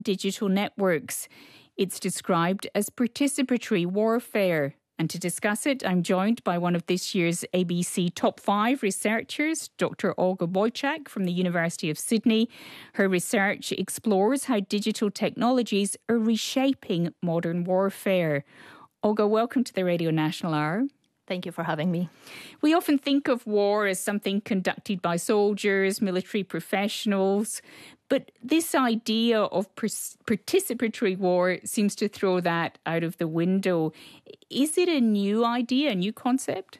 digital networks. It's described as participatory warfare. And to discuss it, I'm joined by one of this year's ABC Top 5 researchers, Dr. Olga Bojcak from the University of Sydney. Her research explores how digital technologies are reshaping modern warfare. Olga, welcome to the Radio National Hour. Thank you for having me. We often think of war as something conducted by soldiers, military professionals, but this idea of participatory war seems to throw that out of the window. Is it a new idea, a new concept?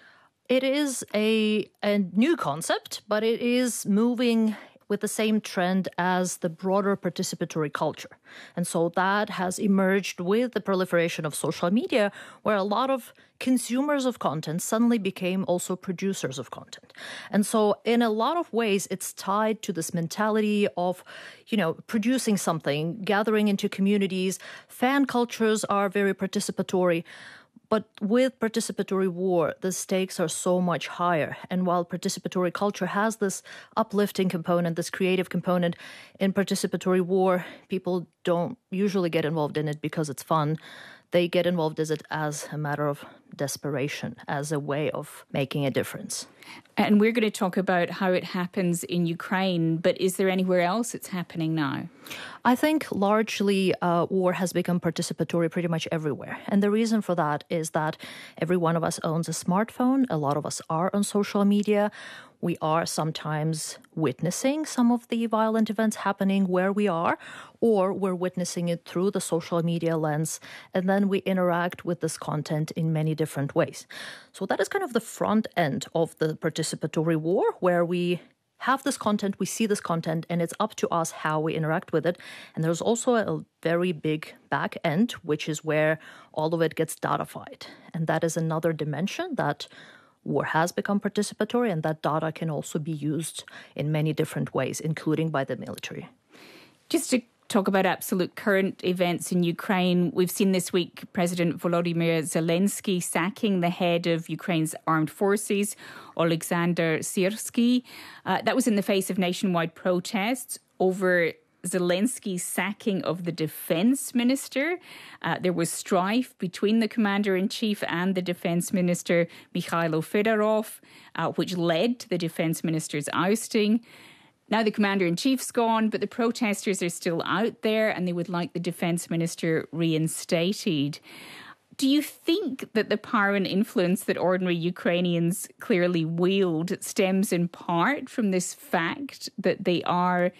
It is a new concept, but it is moving with the same trend as the broader participatory culture. And so that has emerged with the proliferation of social media, where a lot of consumers of content suddenly became also producers of content. And so in a lot of ways, it's tied to this mentality of, producing something, gathering into communities. Fan cultures are very participatory. But with participatory war, the stakes are so much higher. And while participatory culture has this uplifting component, this creative component, in participatory war, people don't usually get involved in it because it's fun. They get involved in it as a matter of desperation, as a way of making a difference. And we're going to talk about how it happens in Ukraine, but is there anywhere else it's happening now? I think largely war has become participatory pretty much everywhere. And the reason for that is that every one of us owns a smartphone. A lot of us are on social media. We are sometimes witnessing some of the violent events happening where we are, or we're witnessing it through the social media lens, and then we interact with this content in many different ways. So that is kind of the front end of the participatory war, where we have this content, we see this content, and it's up to us how we interact with it. And there's also a very big back end, which is where all of it gets datafied. And that is another dimension that war has become participatory, and that data can also be used in many different ways, including by the military. Just to talk about absolute current events in Ukraine, we've seen this week President Volodymyr Zelensky sacking the head of Ukraine's armed forces, Oleksandr Syrsky. That was in the face of nationwide protests over Zelensky's sacking of the defence minister. There was strife between the commander-in-chief and the defence minister, Mikhailo Fedorov, which led to the defence minister's ousting. Now the commander-in-chief's gone, but the protesters are still out there and they would like the defence minister reinstated. Do you think that the power and influence that ordinary Ukrainians clearly wield stems in part from this fact that they are,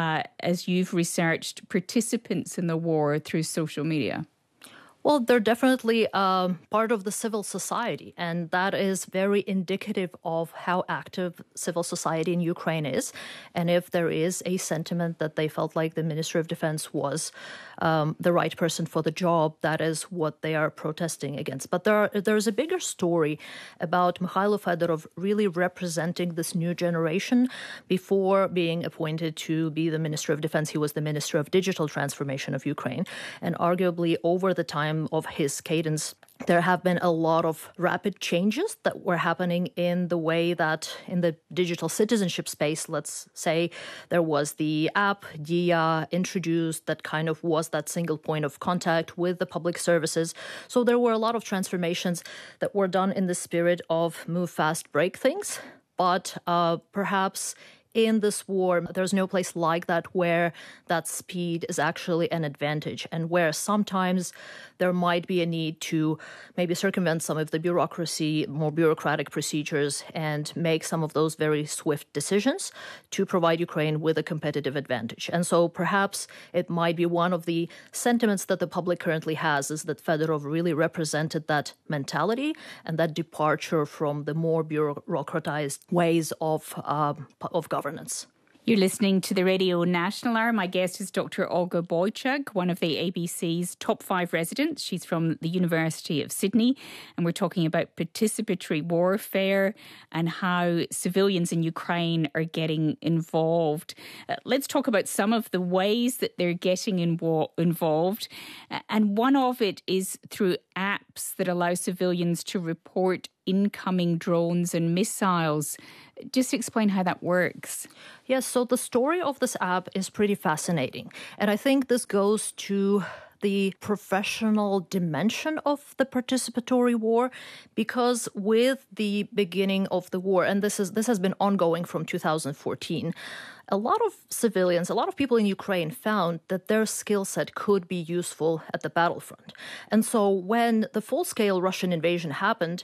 as you've researched, participants in the war through social media? Well, they're definitely part of the civil society, and that is very indicative of how active civil society in Ukraine is. And if there is a sentiment that they felt like the Ministry of Defense was the right person for the job, that is what they are protesting against. But there's a bigger story about Mikhailo Fedorov really representing this new generation. Before being appointed to be the Minister of Defense, he was the Minister of Digital Transformation of Ukraine. And arguably over the time of his cadence, there have been a lot of rapid changes that were happening in the way that in the digital citizenship space, let's say, there was the app Dia introduced that kind of was that single point of contact with the public services. So there were a lot of transformations that were done in the spirit of move fast, break things. But perhaps in this war, there's no place like that where that speed is actually an advantage, and where sometimes there might be a need to maybe circumvent some of the bureaucracy, more bureaucratic procedures, and make some of those very swift decisions to provide Ukraine with a competitive advantage. And so perhaps it might be one of the sentiments that the public currently has, is that Fedorov really represented that mentality and that departure from the more bureaucratized ways of governance. You're listening to the Radio National Hour. My guest is Dr. Olga Bojcak, one of the ABC's top 5 residents. She's from the University of Sydney, and we're talking about participatory warfare and how civilians in Ukraine are getting involved. Let's talk about some of the ways that they're getting involved. And one of it is through apps that allow civilians to report incoming drones and missiles. Just explain how that works. Yes, so the story of this app is pretty fascinating. And I think this goes to the professional dimension of the participatory war, because with the beginning of the war, and this has been ongoing from 2014, a lot of civilians, a lot of people in Ukraine found that their skill set could be useful at the battlefront. And so when the full-scale Russian invasion happened,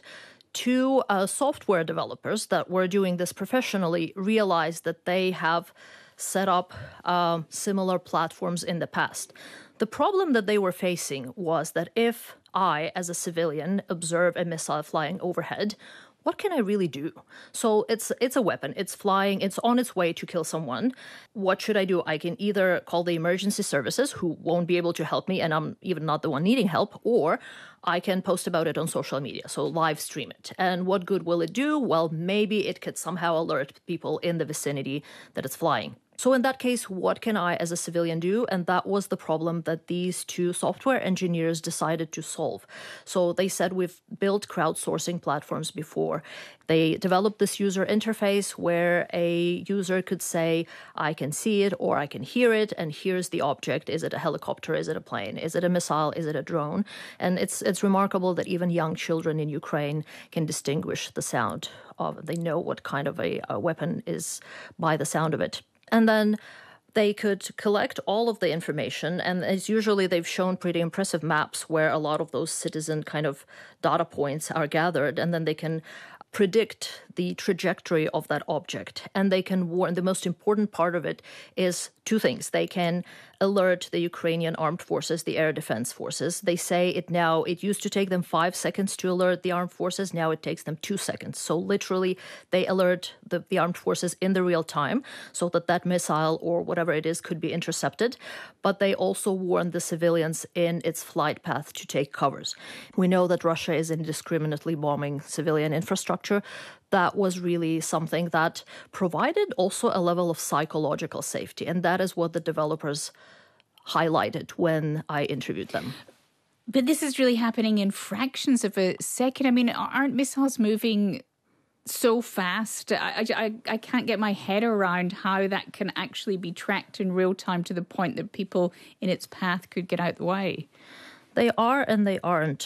two software developers that were doing this professionally realized that they have set up similar platforms in the past. The problem that they were facing was that if I, as a civilian, observe a missile flying overhead, what can I really do? So it's a weapon. It's flying. It's on its way to kill someone. What should I do? I can either call the emergency services, who won't be able to help me, and I'm even not the one needing help, or I can post about it on social media, so live stream it. And what good will it do? Well, maybe it could somehow alert people in the vicinity that it's flying. So in that case, what can I as a civilian do? And that was the problem that these two software engineers decided to solve. So they said, we've built crowdsourcing platforms before. They developed this user interface where a user could say, I can see it or I can hear it, and here's the object. Is it a helicopter? Is it a plane? Is it a missile? Is it a drone? And it's remarkable that even young children in Ukraine can distinguish the sound of, they know what kind of a weapon is by the sound of it. And then they could collect all of the information, and as usually they've shown pretty impressive maps where a lot of those citizen kind of data points are gathered, and then they can predict the trajectory of that object. And they can warn, the most important part of it is two things. They can alert the Ukrainian armed forces, the air defense forces. They say it used to take them 5 seconds to alert the armed forces. Now it takes them 2 seconds. So literally they alert the armed forces in the real time so that missile or whatever it is could be intercepted. But they also warn the civilians in its flight path to take covers. We know that Russia is indiscriminately bombing civilian infrastructure. That was really something that provided also a level of psychological safety. And that is what the developers highlighted when I interviewed them. But this is really happening in fractions of a second. I mean, aren't missiles moving so fast? I can't get my head around how that can actually be tracked in real time to the point that people in its path could get out the way. They are and they aren't.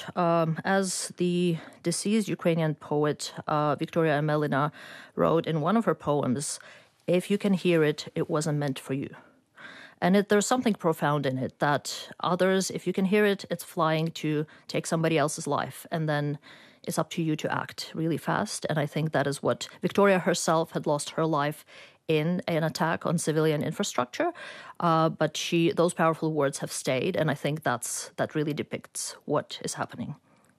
As the deceased Ukrainian poet Victoria Amelina wrote in one of her poems, if you can hear it, it wasn't meant for you. And there's something profound in it that others, if you can hear it, it's flying to take somebody else's life. And then it's up to you to act really fast. And I think that is what Victoria herself had lost her life in an attack on civilian infrastructure. But those powerful words have stayed. And I think that really depicts what is happening.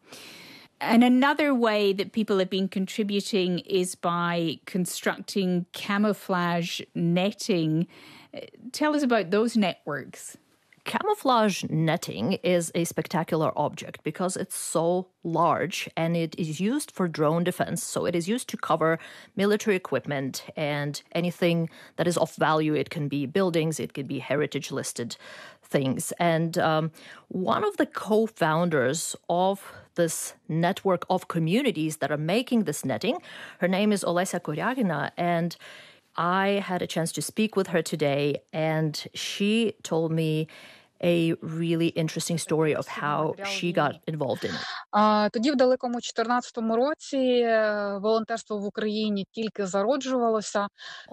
And another way that people have been contributing is by constructing camouflage netting. Tell us about those networks. Camouflage netting is a spectacular object because it's so large and it is used for drone defense. So it is used to cover military equipment and anything that is of value. It can be buildings, it could be heritage listed things. And one of the co-founders of this network of communities that are making this netting, her name is Olesya Koryagina, and I had a chance to speak with her today, and she told me a really interesting story of how she got involved in it. Тоді в далекому 14-му році волонтерство в Україні тільки зароджувалося.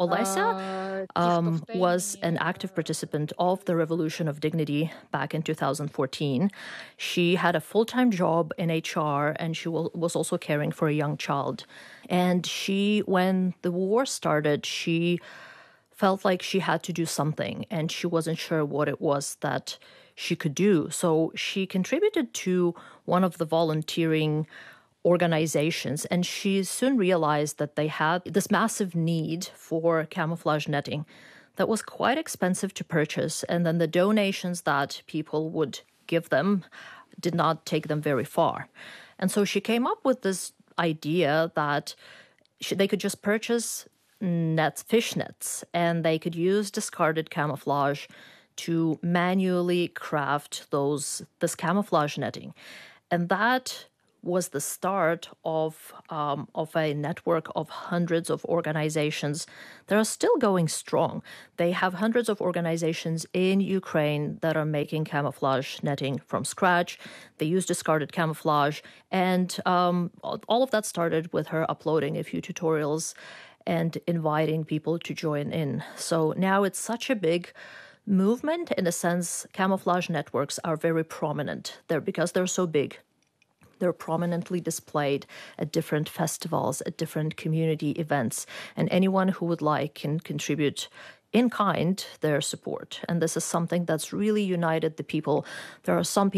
Olesya was an active participant of the Revolution of Dignity back in 2014. She had a full-time job in HR, and she was also caring for a young child. And when the war started, she felt like she had to do something, and she wasn't sure what it was that she could do. So she contributed to one of the volunteering organizations, and she soon realized that they had this massive need for camouflage netting that was quite expensive to purchase, and then the donations that people would give them did not take them very far. And so she came up with this idea that they could just purchase fish nets, and they could use discarded camouflage to manually craft this camouflage netting. And that was the start of a network of hundreds of organizations that are still going strong. They have hundreds of organizations in Ukraine that are making camouflage netting from scratch. They use discarded camouflage. And all of that started with her uploading a few tutorials and inviting people to join in. So now it's such a big movement. In a sense, camouflage networks are very prominent there because they're so big. They're prominently displayed at different festivals, at different community events, and anyone who would like can contribute in kind their support. And this is something that's really united the people. There are some people